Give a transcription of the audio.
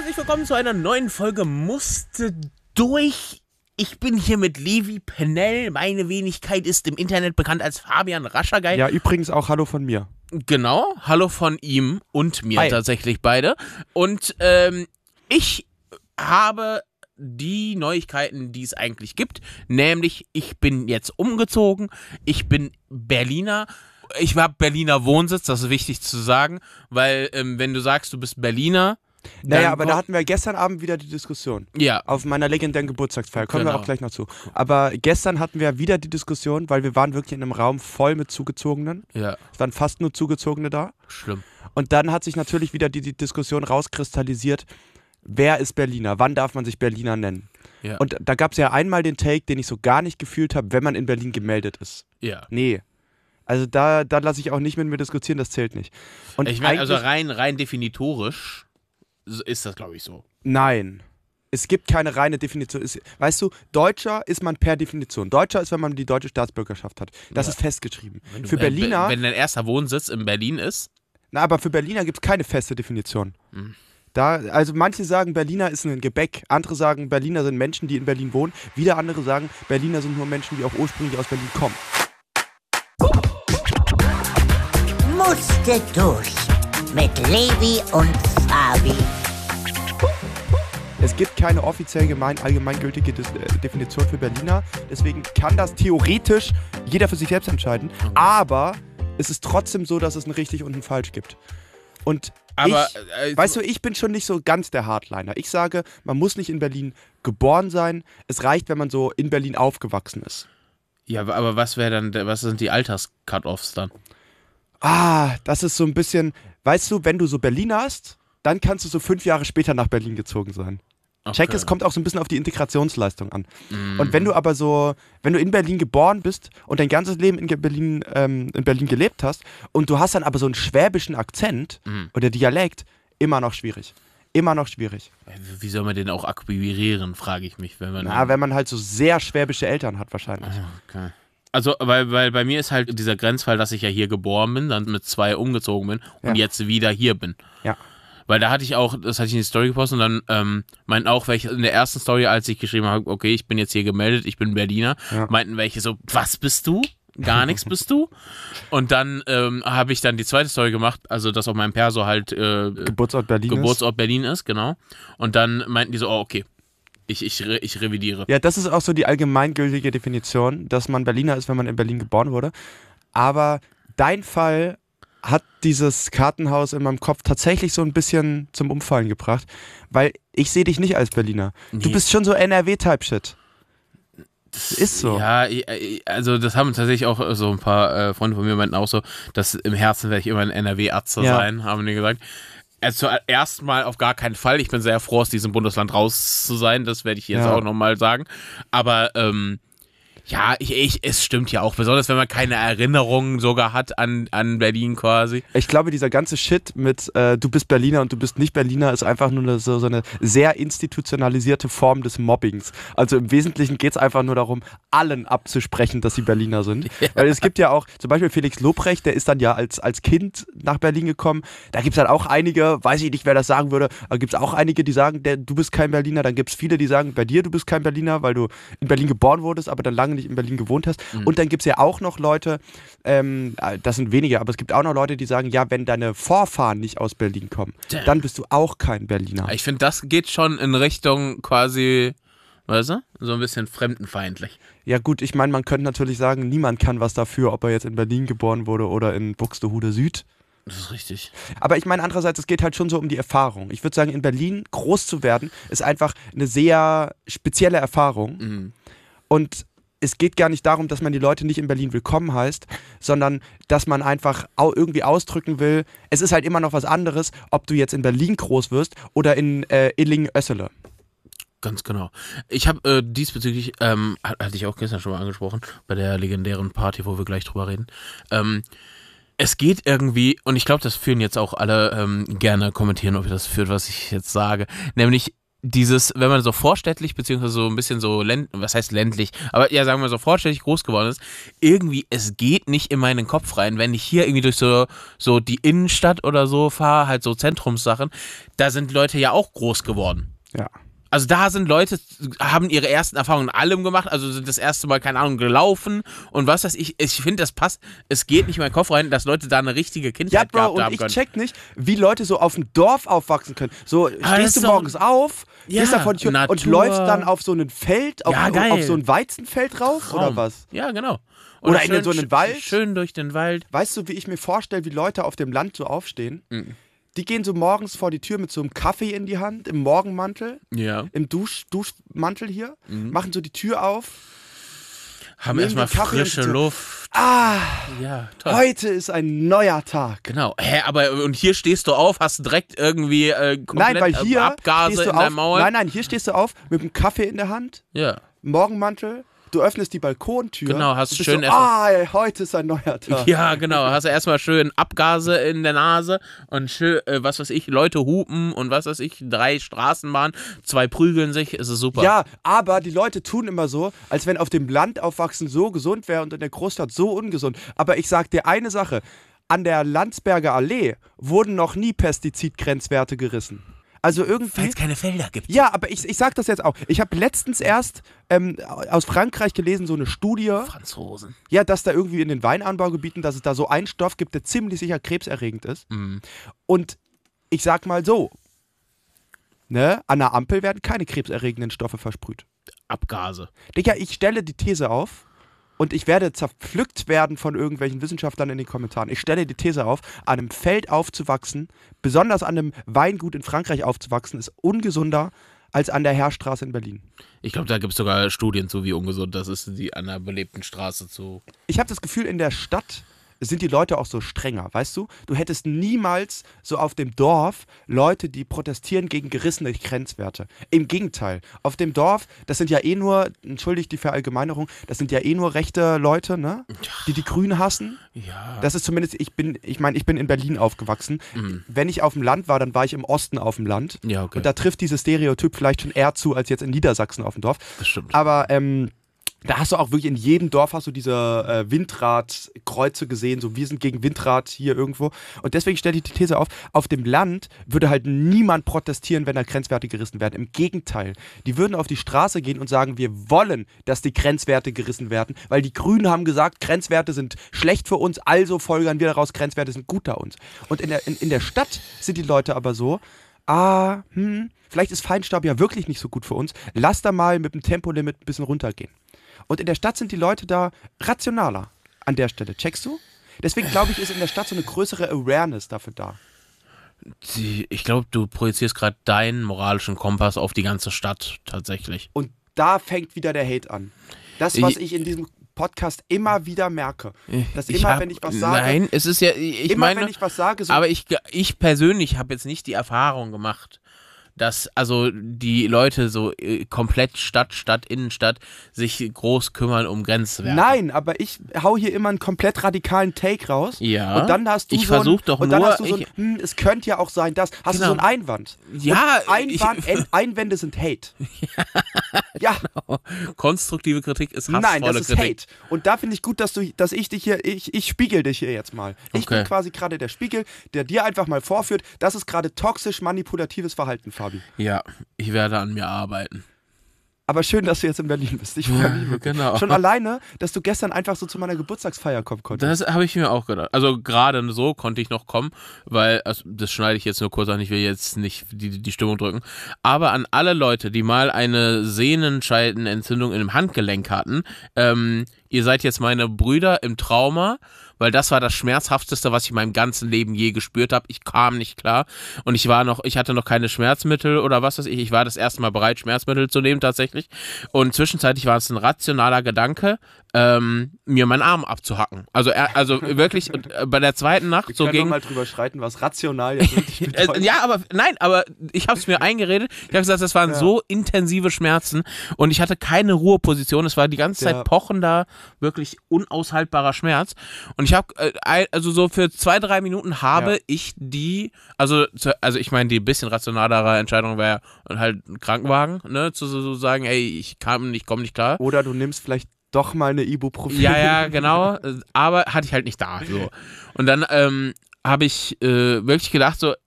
herzlich willkommen zu einer neuen Folge Musste durch. Ich bin hier mit Levi Pennell. Meine Wenigkeit ist im Internet bekannt als Fabian Raschergeil. Ja, übrigens auch Hallo von mir. Genau, hallo von ihm und mir. Hi. Tatsächlich beide. Und ich habe die Neuigkeiten, die es eigentlich gibt, nämlich ich bin jetzt umgezogen, ich bin Berliner. Ich habe Berliner Wohnsitz, das ist wichtig zu sagen, weil wenn du sagst, du bist Berliner... Naja, aber da hatten wir gestern Abend wieder die Diskussion. Ja. Auf meiner legendären Geburtstagsfeier. Kommen wir auch gleich noch zu. Aber gestern hatten wir wieder die Diskussion, weil wir waren wirklich in einem Raum voll mit Zugezogenen. Ja. Es waren fast nur Zugezogene da. Schlimm. Und dann hat sich natürlich wieder die Diskussion rauskristallisiert, wer ist Berliner? Wann darf man sich Berliner nennen? Ja. Und da gab es ja einmal den Take, den ich so gar nicht gefühlt habe, wenn man in Berlin gemeldet ist. Ja. Nee. Also da lasse ich auch nicht mit mir diskutieren, das zählt nicht. Und ich meine, also rein definitorisch ist das, glaube ich, so. Nein. Es gibt keine reine Definition. Weißt du, Deutscher ist man per Definition. Deutscher ist, wenn man die deutsche Staatsbürgerschaft hat. Das ist festgeschrieben. Für Berliner... Wenn dein erster Wohnsitz in Berlin ist? Na, aber für Berliner gibt es keine feste Definition. Also manche sagen, Berliner ist ein Gebäck. Andere sagen, Berliner sind Menschen, die in Berlin wohnen. Wieder andere sagen, Berliner sind nur Menschen, die auch ursprünglich aus Berlin kommen. Musste durch mit Levi und Fabi. Es gibt keine offiziell allgemeingültige Definition für Berliner. Deswegen kann das theoretisch jeder für sich selbst entscheiden. Aber es ist trotzdem so, dass es ein richtig und ein falsch gibt. Und weißt du, ich bin schon nicht so ganz der Hardliner. Ich sage, man muss nicht in Berlin geboren sein. Es reicht, wenn man so in Berlin aufgewachsen ist. Ja, aber was sind die Alters-Cut-Offs dann? Das ist so ein bisschen, weißt du, wenn du so Berliner hast, dann kannst du so 5 Jahre später nach Berlin gezogen sein. Okay. Check, es kommt auch so ein bisschen auf die Integrationsleistung an. Und wenn du aber wenn du in Berlin geboren bist und dein ganzes Leben in Berlin gelebt hast und du hast dann aber so einen schwäbischen Akzent oder Dialekt, immer noch schwierig. Immer noch schwierig. Wie soll man den auch akquirieren, frage ich mich. Wenn man halt so sehr schwäbische Eltern hat wahrscheinlich. Okay. Also, weil bei mir ist halt dieser Grenzfall, dass ich ja hier geboren bin, dann mit 2 umgezogen bin und jetzt wieder hier bin. Ja. Weil da hatte ich in die Story gepostet und dann meinten auch welche in der ersten Story, als ich geschrieben habe, okay, ich bin jetzt hier gemeldet, ich bin Berliner, meinten welche so, was bist du? Gar nichts bist du? Und dann habe ich dann die zweite Story gemacht, also dass auf meinem Perso halt Geburtsort Berlin ist, genau. Und dann meinten die so, okay. Ich revidiere. Ja, das ist auch so die allgemeingültige Definition, dass man Berliner ist, wenn man in Berlin geboren wurde. Aber dein Fall hat dieses Kartenhaus in meinem Kopf tatsächlich so ein bisschen zum Umfallen gebracht, weil ich sehe dich nicht als Berliner. Nee. Du bist schon so NRW-Type-Shit. Das ist so. Ja, also das haben tatsächlich auch so ein paar Freunde von mir meinten auch so, dass im Herzen werde ich immer ein NRW-Atze sein, haben die gesagt. Also erstmal auf gar keinen Fall. Ich bin sehr froh, aus diesem Bundesland raus zu sein. Das werde ich jetzt auch nochmal sagen. Aber es stimmt ja auch. Besonders, wenn man keine Erinnerungen sogar hat an Berlin quasi. Ich glaube, dieser ganze Shit mit du bist Berliner und du bist nicht Berliner ist einfach nur so eine sehr institutionalisierte Form des Mobbings. Also im Wesentlichen geht es einfach nur darum, allen abzusprechen, dass sie Berliner sind. Ja. Weil es gibt ja auch, zum Beispiel Felix Lobrecht, der ist dann ja als Kind nach Berlin gekommen. Da gibt es dann auch einige, weiß ich nicht, wer das sagen würde, aber gibt es auch einige, die sagen, du bist kein Berliner. Dann gibt es viele, die sagen, bei dir, du bist kein Berliner, weil du in Berlin geboren wurdest, aber dann lange nicht in Berlin gewohnt hast. Und dann gibt es ja auch noch Leute, das sind wenige, aber es gibt auch noch Leute, die sagen, ja, wenn deine Vorfahren nicht aus Berlin kommen, dann bist du auch kein Berliner. Ich finde, das geht schon in Richtung quasi, weißt du, so ein bisschen fremdenfeindlich. Ja gut, ich meine, man könnte natürlich sagen, niemand kann was dafür, ob er jetzt in Berlin geboren wurde oder in Buxtehude Süd. Das ist richtig. Aber ich meine, andererseits, es geht halt schon so um die Erfahrung. Ich würde sagen, in Berlin groß zu werden, ist einfach eine sehr spezielle Erfahrung. Und es geht gar nicht darum, dass man die Leute nicht in Berlin willkommen heißt, sondern dass man einfach irgendwie ausdrücken will, es ist halt immer noch was anderes, ob du jetzt in Berlin groß wirst oder in Illingen-Össele. Ganz genau. Ich habe diesbezüglich, hatte ich auch gestern schon mal angesprochen, bei der legendären Party, wo wir gleich drüber reden, es geht irgendwie, und ich glaube, das führen jetzt auch alle gerne kommentieren, ob ihr das führt, was ich jetzt sage, nämlich wenn man so vorstädtlich, beziehungsweise so ein bisschen so was heißt ländlich, aber ja, sagen wir so vorstädtlich groß geworden ist, irgendwie, es geht nicht in meinen Kopf rein, wenn ich hier irgendwie durch so die Innenstadt oder so fahre, halt so Zentrumssachen, da sind Leute ja auch groß geworden. Ja. Also da sind Leute, haben ihre ersten Erfahrungen in allem gemacht, also sind das erste Mal, keine Ahnung, gelaufen und was weiß ich. Ich finde, das passt, es geht nicht in meinen Kopf rein, dass Leute da eine richtige Kindheit gehabt haben können. Ja, Bro, und ich check nicht, wie Leute so auf dem Dorf aufwachsen können. So, stehst du morgens auf, gehst da vor die Tür und läufst dann auf so ein Feld, auf so ein Weizenfeld rauf oder was? Ja, genau. Oder in so einen Wald. Schön durch den Wald. Weißt du, wie ich mir vorstelle, wie Leute auf dem Land so aufstehen? Mhm. Die gehen so morgens vor die Tür mit so einem Kaffee in die Hand, im Morgenmantel, im Duschmantel hier, machen so die Tür auf. Haben erstmal frische Luft. Ja, toll. Heute ist ein neuer Tag. Genau. Und hier stehst du auf, hast direkt irgendwie komplett Abgase in deinem Maul. Nein, hier stehst du auf mit einem Kaffee in der Hand, Morgenmantel. Du öffnest die Balkontür. Genau, hast schön heute ist ein neuer Tag. Ja, genau. Hast du erstmal schön Abgase in der Nase und schön, was weiß ich, Leute hupen und was weiß ich, 3 Straßenbahnen, 2 prügeln sich, ist es super. Ja, aber die Leute tun immer so, als wenn auf dem Land aufwachsen so gesund wäre und in der Großstadt so ungesund. Aber ich sag dir eine Sache, an der Landsberger Allee wurden noch nie Pestizidgrenzwerte gerissen. Also irgendwie. Weil es keine Felder gibt. Ja, aber ich sag das jetzt auch. Ich habe letztens erst aus Frankreich gelesen, so eine Studie. Franzosen. Ja, dass da irgendwie in den Weinanbaugebieten, dass es da so einen Stoff gibt, der ziemlich sicher krebserregend ist. Mhm. Und ich sag mal so, ne, an der Ampel werden keine krebserregenden Stoffe versprüht. Abgase. Digga, ich stelle die These auf. Und ich werde zerpflückt werden von irgendwelchen Wissenschaftlern in den Kommentaren. Ich stelle die These auf, an einem Feld aufzuwachsen, besonders an einem Weingut in Frankreich aufzuwachsen, ist ungesunder als an der Heerstraße in Berlin. Ich glaube, da gibt es sogar Studien zu, wie ungesund das ist, die an einer belebten Straße zu. Ich habe das Gefühl, in der Stadt sind die Leute auch so strenger, weißt du? Du hättest niemals so auf dem Dorf Leute, die protestieren gegen gerissene Grenzwerte. Im Gegenteil, auf dem Dorf, das sind ja entschuldigt die Verallgemeinerung, das sind ja nur rechte Leute, ne? Die Grünen hassen. Ja. Das ist zumindest, ich bin in Berlin aufgewachsen. Mhm. Wenn ich auf dem Land war, dann war ich im Osten auf dem Land. Ja, okay. Und da trifft dieses Stereotyp vielleicht schon eher zu, als jetzt in Niedersachsen auf dem Dorf. Das stimmt. Aber, da hast du auch wirklich in jedem Dorf hast du diese Windradkreuze gesehen, so wir sind gegen Windrad hier irgendwo. Und deswegen stelle ich die These auf dem Land würde halt niemand protestieren, wenn da Grenzwerte gerissen werden. Im Gegenteil, die würden auf die Straße gehen und sagen, wir wollen, dass die Grenzwerte gerissen werden, weil die Grünen haben gesagt, Grenzwerte sind schlecht für uns, also folgern wir daraus, Grenzwerte sind gut für uns. Und in der Stadt sind die Leute aber so, vielleicht ist Feinstaub ja wirklich nicht so gut für uns, lass da mal mit dem Tempolimit ein bisschen runtergehen. Und in der Stadt sind die Leute da rationaler an der Stelle. Checkst du? Deswegen glaube ich, ist in der Stadt so eine größere Awareness dafür da. Ich glaube, du projizierst gerade deinen moralischen Kompass auf die ganze Stadt tatsächlich. Und da fängt wieder der Hate an. Das, was ich in diesem Podcast immer wieder merke. Dass wenn ich was sage. Nein, es ist ja. Wenn ich was sage. So aber ich persönlich habe jetzt nicht die Erfahrung gemacht, dass also die Leute so komplett Stadt, Innenstadt sich groß kümmern um Grenzwerte. Nein, aber ich hau hier immer einen komplett radikalen Take raus. Ja. Und dann hast du es könnte ja auch sein, dass hast du so einen Einwand. Ja. Einwände sind Hate. Ja. Genau. Konstruktive Kritik ist hassvolle Nein, das ist Kritik. Hate. Und da finde ich gut, dass ich dich hier, ich spiegel dich hier jetzt mal. Ich bin quasi gerade der Spiegel, der dir einfach mal vorführt, das ist gerade toxisch manipulatives Verhalten, Fabi. Ja, ich werde an mir arbeiten. Aber schön, dass du jetzt in Berlin bist. Ich freue mich wirklich. Genau. Schon alleine, dass du gestern einfach so zu meiner Geburtstagsfeier kommen konntest. Das habe ich mir auch gedacht. Also gerade so konnte ich noch kommen, weil, also das schneide ich jetzt nur kurz an, ich will jetzt nicht die Stimmung drücken. Aber an alle Leute, die mal eine Sehnenscheidenentzündung in dem Handgelenk hatten, ihr seid jetzt meine Brüder im Trauma, weil das war das Schmerzhafteste, was ich in meinem ganzen Leben je gespürt habe. Ich kam nicht klar und ich hatte noch keine Schmerzmittel oder was weiß ich. Ich war das erste Mal bereit, Schmerzmittel zu nehmen tatsächlich. Und zwischenzeitlich war es ein rationaler Gedanke, mir meinen Arm abzuhacken. Also wirklich bei der zweiten Nacht Wir können mal drüber streiten, was rational jetzt wirklich bedeutet. Ja, aber ich habe es mir eingeredet. Ich habe gesagt, das waren so intensive Schmerzen und ich hatte keine Ruheposition. Es war die ganze Zeit pochender, wirklich unaushaltbarer Schmerz. Und ich Ich habe, also so für 2-3 Minuten habe ich die, also ich meine, die bisschen rationalere Entscheidung wäre halt ein Krankenwagen, ne, zu sagen, ey, ich komme nicht klar. Oder du nimmst vielleicht doch mal eine Ibuprofen. Ja, genau, aber hatte ich halt nicht da, so. Und dann habe ich wirklich gedacht, so,